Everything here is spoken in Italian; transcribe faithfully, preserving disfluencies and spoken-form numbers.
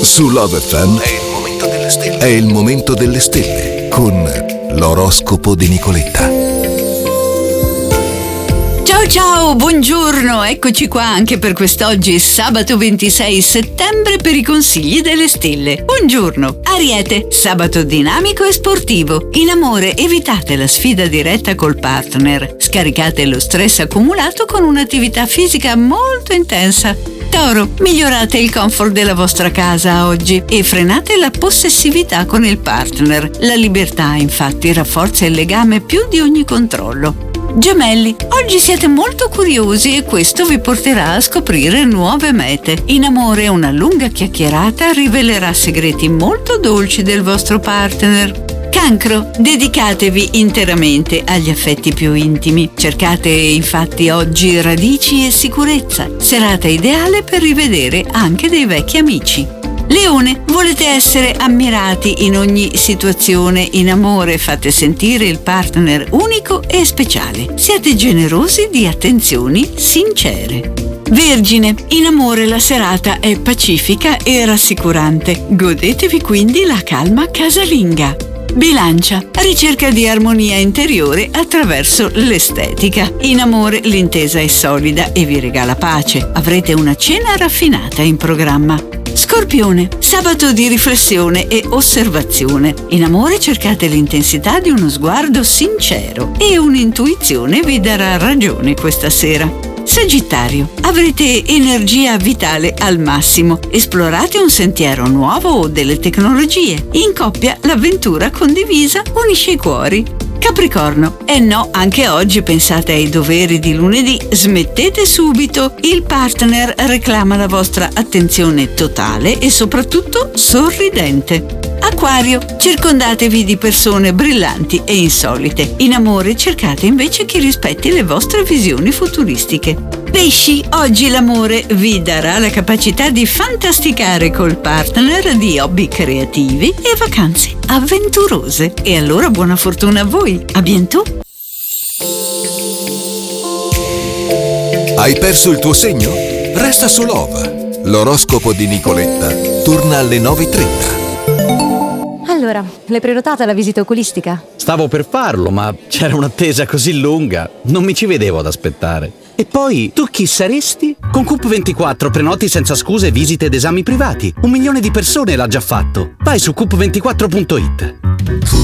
Su Love F M è il momento delle stelle. È il momento delle stelle con l'oroscopo di Nicoletta. Ciao ciao, buongiorno, eccoci qua anche per quest'oggi, sabato ventisei settembre, per i consigli delle stelle. Buongiorno, Ariete, sabato dinamico e sportivo. In amore evitate la sfida diretta col partner. Scaricate lo stress accumulato con un'attività fisica molto intensa. Toro, migliorate il comfort della vostra casa oggi e frenate la possessività con il partner. La libertà, infatti, rafforza il legame più di ogni controllo. Gemelli, oggi siete molto curiosi e questo vi porterà a scoprire nuove mete. In amore una lunga chiacchierata rivelerà segreti molto dolci del vostro partner. Cancro, dedicatevi interamente agli affetti più intimi. Cercate infatti oggi radici e sicurezza. Serata ideale per rivedere anche dei vecchi amici. Leone, volete essere ammirati in ogni situazione. In amore fate sentire il partner unico e speciale. Siete generosi di attenzioni sincere. Vergine, in amore la serata è pacifica e rassicurante. Godetevi quindi la calma casalinga. Bilancia, ricerca di armonia interiore attraverso l'estetica. In amore l'intesa è solida e vi regala pace. Avrete una cena raffinata in programma. Scorpione, sabato di riflessione e osservazione. In amore cercate l'intensità di uno sguardo sincero e un'intuizione vi darà ragione questa sera. Sagittario, avrete energia vitale al massimo. Esplorate un sentiero nuovo o delle tecnologie. In coppia l'avventura condivisa unisce i cuori. Capricorno, eh no, anche oggi pensate ai doveri di lunedì. Smettete subito. Il partner reclama la vostra attenzione totale e soprattutto sorridente. Acquario, circondatevi di persone brillanti e insolite. In amore cercate invece chi rispetti le vostre visioni futuristiche. Pesci, oggi l'amore vi darà la capacità di fantasticare col partner, di hobby creativi e vacanze avventurose. E allora buona fortuna a voi. A bientôt! Hai perso il tuo segno? Resta su Love. L'oroscopo di Nicoletta torna alle nove e trenta. Allora, l'hai prenotata la visita oculistica? Stavo per farlo, ma c'era un'attesa così lunga. Non mi ci vedevo ad aspettare. E poi, tu chi saresti? Con Coop ventiquattro prenoti senza scuse visite ed esami privati. Un milione di persone l'ha già fatto. Vai su coop ventiquattro punto it.